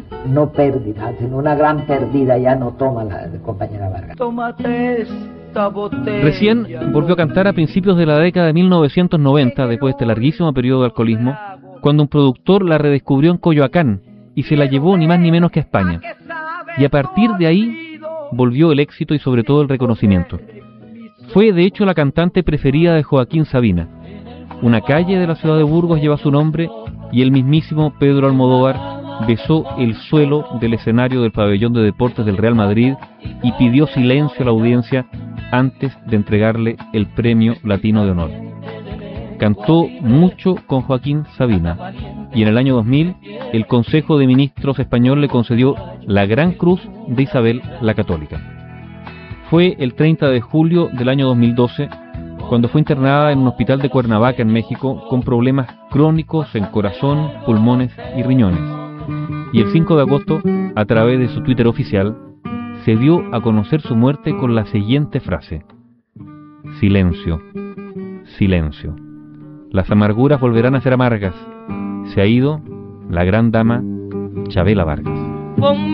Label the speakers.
Speaker 1: no pérdida, sino una gran pérdida, ya no toma la compañera Vargas.
Speaker 2: Recién volvió a cantar a principios de la década de 1990, después de este larguísimo periodo de alcoholismo, cuando un productor la redescubrió en Coyoacán y se la llevó ni más ni menos que a España. Y a partir de ahí volvió el éxito y sobre todo el reconocimiento. Fue de hecho la cantante preferida de Joaquín Sabina. Una calle de la ciudad de Burgos lleva su nombre y el mismísimo Pedro Almodóvar besó el suelo del escenario del pabellón de deportes del Real Madrid y pidió silencio a la audiencia antes de entregarle el Premio Latino de Honor. Cantó mucho con Joaquín Sabina y en el año 2000 el Consejo de Ministros español le concedió la Gran Cruz de Isabel la Católica. Fue el 30 de julio del año 2012 cuando fue internada en un hospital de Cuernavaca, en México, con problemas crónicos en corazón, pulmones y riñones. Y el 5 de agosto, a través de su Twitter oficial, se dio a conocer su muerte con la siguiente frase: silencio, silencio. Las amarguras volverán a ser amargas. Se ha ido la gran dama Chabela Vargas.